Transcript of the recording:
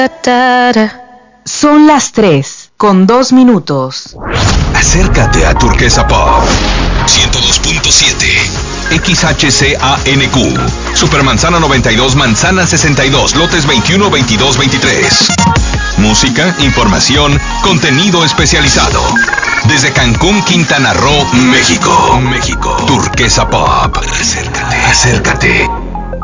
Son las 3:02. Acércate a Turquesa Pop 102.7 XHCANQ Supermanzana 92, Manzana 62, lotes 21, 22, 23. Música, información, contenido especializado. Desde Cancún, Quintana Roo, México. Turquesa Pop. Acércate.